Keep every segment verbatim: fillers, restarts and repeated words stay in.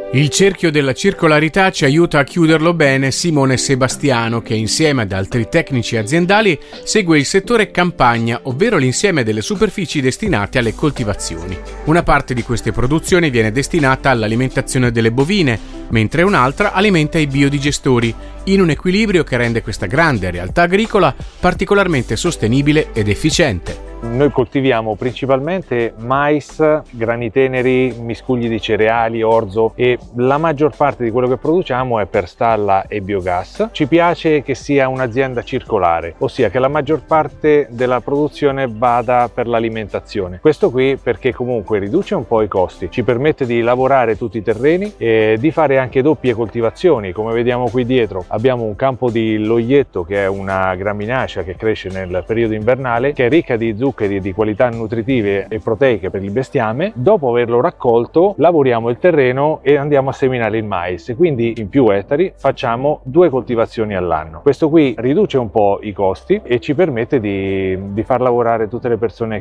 Il cerchio della circolarità ci aiuta a chiuderlo bene Simone Sebastiano, che insieme ad altri tecnici aziendali segue il settore campagna, ovvero l'insieme delle superfici destinate alle coltivazioni. Una parte di queste produzioni viene destinata all'alimentazione delle bovine, mentre un'altra alimenta i biodigestori, in un equilibrio che rende questa grande realtà agricola particolarmente sostenibile ed efficiente. Noi coltiviamo principalmente mais, grani teneri, miscugli di cereali, orzo, e la maggior parte di quello che produciamo è per stalla e biogas. Ci piace che sia un'azienda circolare, ossia che la maggior parte della produzione vada per l'alimentazione. Questo qui perché comunque riduce un po' i costi, ci permette di lavorare tutti i terreni e di fare anche doppie coltivazioni. Come vediamo qui dietro abbiamo un campo di loietto, che è una graminacea che cresce nel periodo invernale, che è ricca di zuccheri di qualità nutritive e proteiche per il bestiame. Dopo averlo raccolto lavoriamo il terreno e andiamo a seminare il mais, quindi in più ettari facciamo due coltivazioni all'anno. Questo qui riduce un po' i costi e ci permette di, di far lavorare tutte le persone che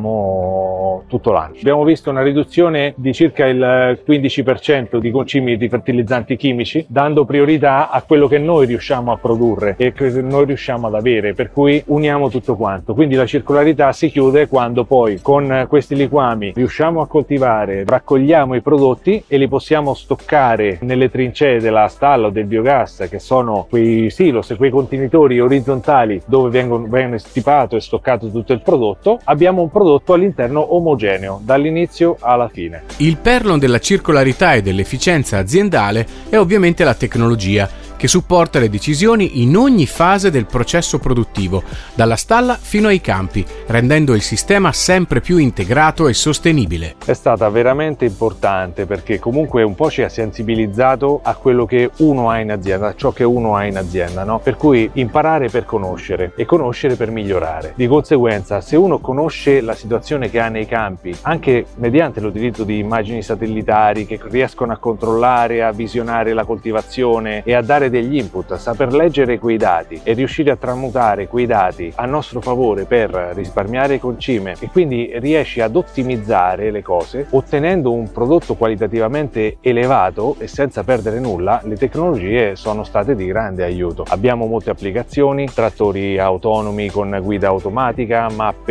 abbiamo tutto l'anno. Abbiamo visto una riduzione di circa il quindici per cento di concimi di fertilizzanti chimici, dando priorità a quello che noi riusciamo a produrre e che noi riusciamo ad avere, per cui uniamo tutto quanto. Quindi la circolarità si chiude quando poi con questi liquami riusciamo a coltivare, raccogliamo i prodotti e li possiamo stoccare nelle trincee della stalla o del biogas, che sono quei silos, quei contenitori orizzontali dove vengono, viene stipato e stoccato tutto il prodotto. Abbiamo un prodotto all'interno omogeneo dall'inizio alla fine. Il perno della circolarità e dell'efficienza aziendale è ovviamente la tecnologia, che supporta le decisioni in ogni fase del processo produttivo, dalla stalla fino ai campi, rendendo il sistema sempre più integrato e sostenibile. È stata veramente importante perché comunque un po' ci ha sensibilizzato a quello che uno ha in azienda, a ciò che uno ha in azienda, no? Per cui imparare per conoscere e conoscere per migliorare. Di conseguenza, se uno conosce la situazione che ha nei campi, anche mediante l'utilizzo di immagini satellitari che riescono a controllare, a visionare la coltivazione e a dare degli input, a saper leggere quei dati e riuscire a tramutare quei dati a nostro favore per risparmiare concime, e quindi riesci ad ottimizzare le cose ottenendo un prodotto qualitativamente elevato e senza perdere nulla, le tecnologie sono state di grande aiuto. Abbiamo molte applicazioni, trattori autonomi con guida automatica,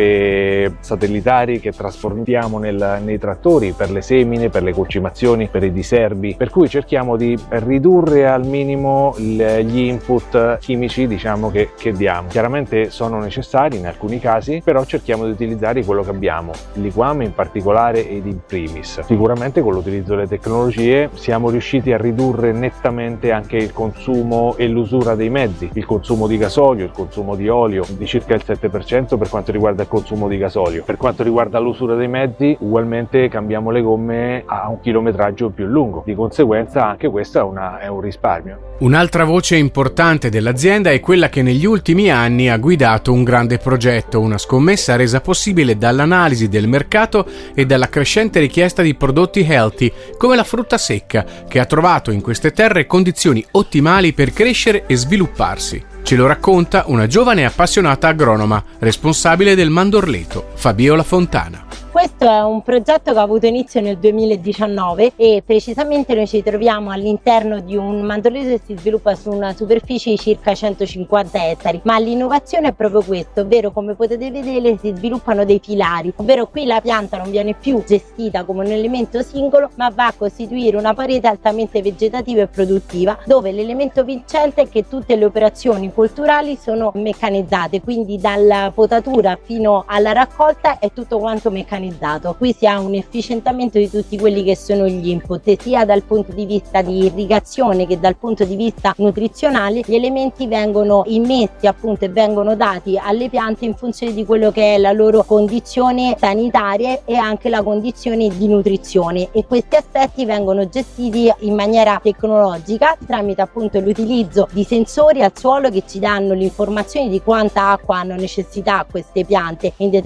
mappe satellitari che trasformiamo nel, nei trattori per le semine, per le concimazioni, per i diserbi, per cui cerchiamo di ridurre al minimo gli input chimici, diciamo, che, che diamo. Chiaramente sono necessari in alcuni casi, però cerchiamo di utilizzare quello che abbiamo, il liquame in particolare ed in primis. Sicuramente con l'utilizzo delle tecnologie siamo riusciti a ridurre nettamente anche il consumo e l'usura dei mezzi, il consumo di gasolio, il consumo di olio di circa il sette per cento per quanto riguarda il consumo di gasolio. Per quanto riguarda l'usura dei mezzi, ugualmente cambiamo le gomme a un chilometraggio più lungo, di conseguenza anche questo è, una, è un risparmio. Un'altra voce importante dell'azienda è quella che negli ultimi anni ha guidato un grande progetto, una scommessa resa possibile dall'analisi del mercato e dalla crescente richiesta di prodotti healthy, come la frutta secca, che ha trovato in queste terre condizioni ottimali per crescere e svilupparsi. Ce lo racconta una giovane appassionata agronoma, responsabile del mandorleto, Fabiola Fontana. Questo è un progetto che ha avuto inizio nel duemiladiciannove e precisamente noi ci troviamo all'interno di un mandorleto che si sviluppa su una superficie di circa centocinquanta ettari, ma l'innovazione è proprio questo, ovvero come potete vedere si sviluppano dei filari, ovvero qui la pianta non viene più gestita come un elemento singolo ma va a costituire una parete altamente vegetativa e produttiva, dove l'elemento vincente è che tutte le operazioni culturali sono meccanizzate, quindi dalla potatura fino alla raccolta è tutto quanto meccanizzato. Qui si ha un efficientamento di tutti quelli che sono gli input, sia dal punto di vista di irrigazione che dal punto di vista nutrizionale. Gli elementi vengono immessi appunto e vengono dati alle piante in funzione di quello che è la loro condizione sanitaria e anche la condizione di nutrizione, e questi aspetti vengono gestiti in maniera tecnologica tramite appunto l'utilizzo di sensori al suolo che ci danno l'informazione di quanta acqua hanno necessità queste piante in